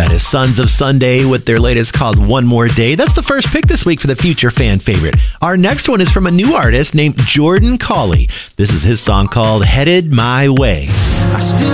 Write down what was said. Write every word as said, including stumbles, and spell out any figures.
That is Sons of Sunday with their latest called One More Day. That's the first pick this week for the Future Fan Favorite. Our next one is from a new artist named Jordan Cawley. This is his song called Headed My Way. I still